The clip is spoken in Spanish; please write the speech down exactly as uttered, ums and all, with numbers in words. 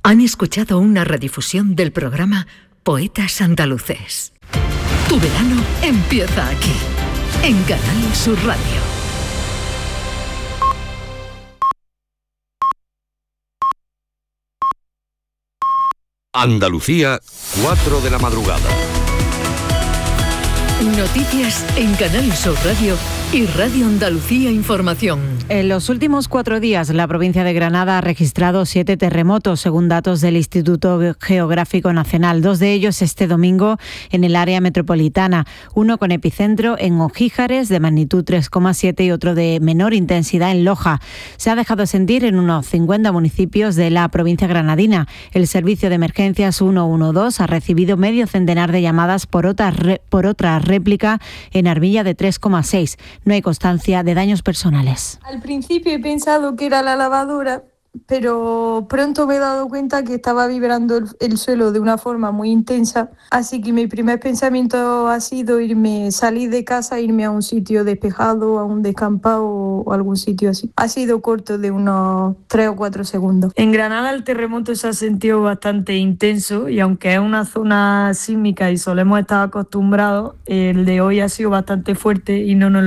Han escuchado una redifusión del programa Poetas Andaluces. Tu verano empieza aquí, en Canal Sur Radio. Andalucía, cuatro de la madrugada. Noticias en Canal Sur Radio y Radio Andalucía Información. En los últimos cuatro días, la provincia de Granada ha registrado siete terremotos, según datos del Instituto Geográfico Nacional. Dos de ellos este domingo en el área metropolitana. Uno con epicentro en Ogíjares, de magnitud tres coma siete, y otro de menor intensidad en Loja. Se ha dejado sentir en unos cincuenta municipios de la provincia granadina. El servicio de emergencias ciento doce ha recibido medio centenar de llamadas por otra, re, por otra réplica en Armilla de tres coma seis. No hay constancia de daños personales. Al principio he pensado que era la lavadora, pero pronto me he dado cuenta que estaba vibrando el, el suelo de una forma muy intensa, así que mi primer pensamiento ha sido irme, salir de casa, irme a un sitio despejado, a un descampado o algún sitio así. Ha sido corto, de unos tres o cuatro segundos. En Granada el terremoto se ha sentido bastante intenso y aunque es una zona sísmica y solemos estar acostumbrados, el de hoy ha sido bastante fuerte y no nos